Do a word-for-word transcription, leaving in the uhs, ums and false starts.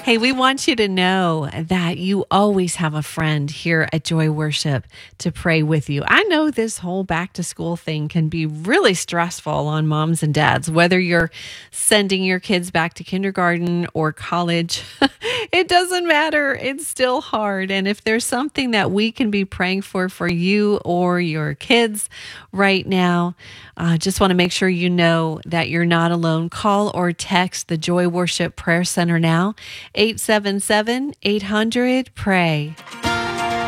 Hey, we want you to know that you always have a friend here at Joy Worship to pray with you. I know this whole back to school thing can be really stressful on moms and dads, whether you're sending your kids back to kindergarten or college. It doesn't matter. It's still hard. And if there's something that we can be praying for for you or your kids right now, uh, just want to make sure you know that you're not alone. Call or text the Joy Worship Prayer Center now, eight seven seven, eight hundred, pray.